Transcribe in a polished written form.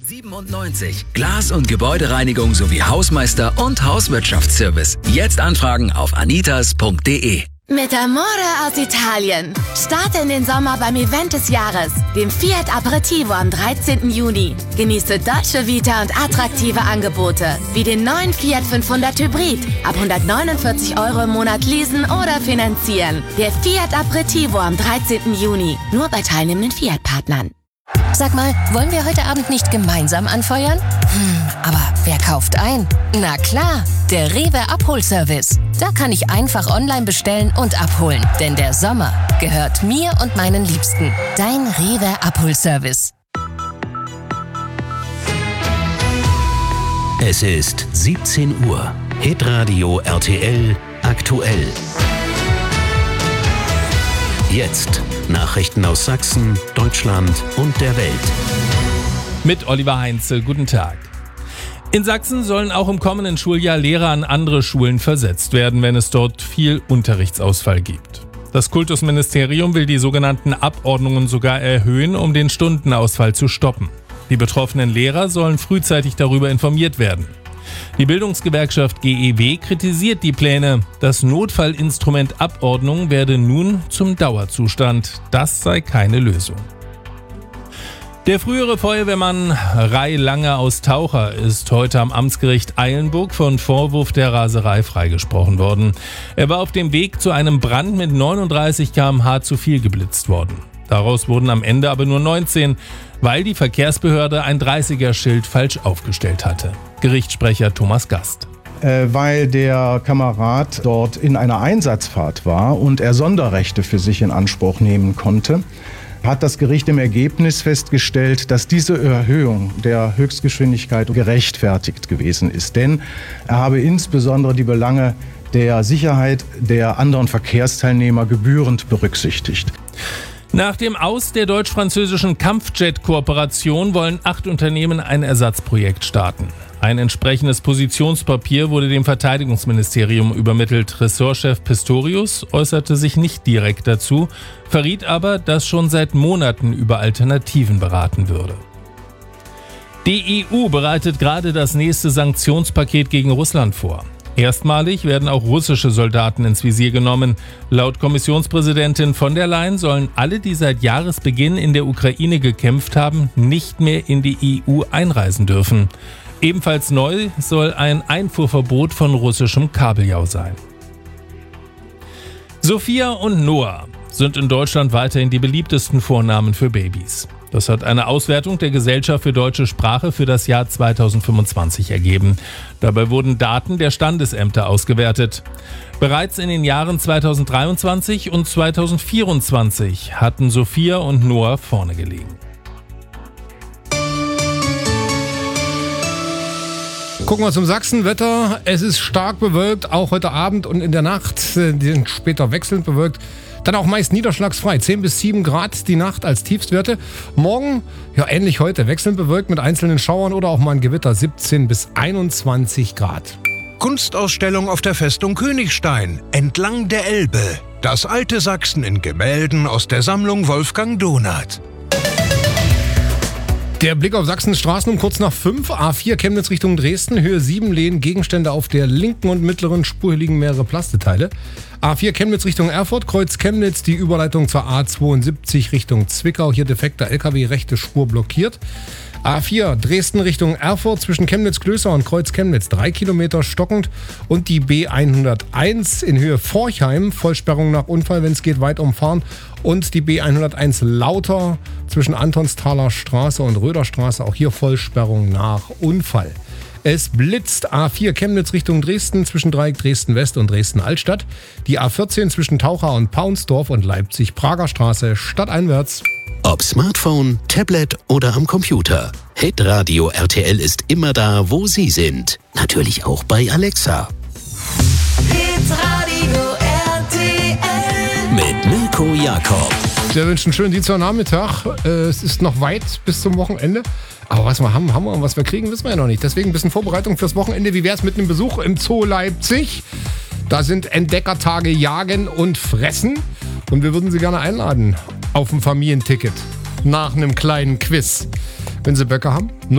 97. Glas- und Gebäudereinigung sowie Hausmeister und Hauswirtschaftsservice. Jetzt anfragen auf anitas.de. Mit Amore aus Italien. Starte in den Sommer beim Event des Jahres, dem Fiat Aperitivo am 13. Juni. Genieße Dolce Vita und attraktive Angebote, wie den neuen Fiat 500 Hybrid. Ab 149 € im Monat leasen oder finanzieren. Der Fiat Aperitivo am 13. Juni. Nur bei teilnehmenden Fiat-Partnern. Sag mal, wollen wir heute Abend nicht gemeinsam anfeuern? Aber wer kauft ein? Na klar, der Rewe Abholservice. Da kann ich einfach online bestellen und abholen. Denn der Sommer gehört mir und meinen Liebsten. Dein Rewe Abholservice. Es ist 17 Uhr. Hitradio RTL aktuell. Jetzt Nachrichten aus Sachsen, Deutschland und der Welt. Mit Oliver Heinze, guten Tag. In Sachsen sollen auch im kommenden Schuljahr Lehrer an andere Schulen versetzt werden, wenn es dort viel Unterrichtsausfall gibt. Das Kultusministerium will die sogenannten Abordnungen sogar erhöhen, um den Stundenausfall zu stoppen. Die betroffenen Lehrer sollen frühzeitig darüber informiert werden. Die Bildungsgewerkschaft GEW kritisiert die Pläne. Das Notfallinstrument Abordnung werde nun zum Dauerzustand. Das sei keine Lösung. Der frühere Feuerwehrmann Ray Lange aus Taucher ist heute am Amtsgericht Eilenburg von Vorwurf der Raserei freigesprochen worden. Er war auf dem Weg zu einem Brand mit 39 km/h zu viel geblitzt worden. Daraus wurden am Ende aber nur 19, weil die Verkehrsbehörde ein 30er-Schild falsch aufgestellt hatte. Gerichtssprecher Thomas Gast. Weil der Kamerad dort in einer Einsatzfahrt war und er Sonderrechte für sich in Anspruch nehmen konnte, hat das Gericht im Ergebnis festgestellt, dass diese Erhöhung der Höchstgeschwindigkeit gerechtfertigt gewesen ist. Denn er habe insbesondere die Belange der Sicherheit der anderen Verkehrsteilnehmer gebührend berücksichtigt. Nach dem Aus der deutsch-französischen Kampfjet-Kooperation wollen 8 Unternehmen ein Ersatzprojekt starten. Ein entsprechendes Positionspapier wurde dem Verteidigungsministerium übermittelt. Ressortchef Pistorius äußerte sich nicht direkt dazu, verriet aber, dass schon seit Monaten über Alternativen beraten würde. Die EU bereitet gerade das nächste Sanktionspaket gegen Russland vor. Erstmalig werden auch russische Soldaten ins Visier genommen. Laut Kommissionspräsidentin von der Leyen sollen alle, die seit Jahresbeginn in der Ukraine gekämpft haben, nicht mehr in die EU einreisen dürfen. Ebenfalls neu soll ein Einfuhrverbot von russischem Kabeljau sein. Sophia und Noah sind in Deutschland weiterhin die beliebtesten Vornamen für Babys. Das hat eine Auswertung der Gesellschaft für deutsche Sprache für das Jahr 2025 ergeben. Dabei wurden Daten der Standesämter ausgewertet. Bereits in den Jahren 2023 und 2024 hatten Sophia und Noah vorne gelegen. Gucken wir zum Sachsenwetter. Es ist stark bewölkt, auch heute Abend und in der Nacht. Die sind später wechselnd bewölkt. Dann auch meist niederschlagsfrei, 10 bis 7 Grad die Nacht als Tiefstwerte. Morgen, ja ähnlich heute, wechselnd bewölkt mit einzelnen Schauern oder auch mal ein Gewitter, 17 bis 21 Grad. Kunstausstellung auf der Festung Königstein, entlang der Elbe. Das alte Sachsen in Gemälden aus der Sammlung Wolfgang Donath. Der Blick auf Sachsens Straßen um kurz nach 5, A4 Chemnitz Richtung Dresden, Höhe 7 Lehen, Gegenstände auf der linken und mittleren Spur, hier liegen mehrere Plasteteile. A4 Chemnitz Richtung Erfurt, Kreuz Chemnitz, die Überleitung zur A72 Richtung Zwickau, hier defekter LKW, rechte Spur blockiert. A4 Dresden Richtung Erfurt zwischen Chemnitz-Klößer und Kreuz Chemnitz 3 Kilometer stockend und die B101 in Höhe Forchheim, Vollsperrung nach Unfall, wenn es geht, weit umfahren und die B101 Lauter zwischen Antonsthaler Straße und Röderstraße, auch hier Vollsperrung nach Unfall. Es blitzt A4 Chemnitz Richtung Dresden zwischen Dreieck Dresden-West und Dresden-Altstadt, die A14 zwischen Taucher und Paunsdorf und Leipzig-Prager Straße stadteinwärts. Ob Smartphone, Tablet oder am Computer. Hitradio RTL ist immer da, wo Sie sind. Natürlich auch bei Alexa. Hitradio RTL. Mit Mirko Jakob. Wir wünschen einen schönen Dienstagnachmittag. Es ist noch weit bis zum Wochenende. Aber was wir haben wir und was wir kriegen, wissen wir ja noch nicht. Deswegen ein bisschen Vorbereitung fürs Wochenende. Wie wäre es mit einem Besuch im Zoo Leipzig? Da sind Entdeckertage Jagen und Fressen. Und wir würden Sie gerne einladen auf ein Familienticket nach einem kleinen Quiz. Wenn Sie Böcke haben,